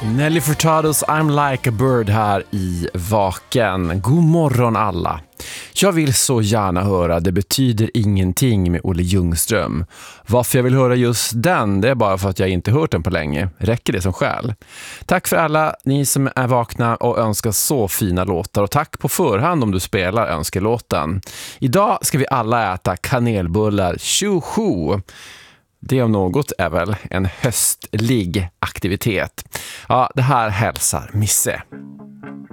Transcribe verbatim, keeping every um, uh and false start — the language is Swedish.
Nelly Furtados I'm like a bird här i Vaken. God morgon alla. Jag vill så gärna höra Det betyder ingenting med Olle Ljungström. Varför jag vill höra just den, det är bara för att jag inte hört den på länge. Räcker det som skäl? Tack för alla ni som är vakna och önskar så fina låtar. Och tack på förhand om du spelar önskelåten. Idag ska vi alla äta kanelbullar. Tjoho! Det om något är väl en höstlig aktivitet. Ja, det här hälsar Misse.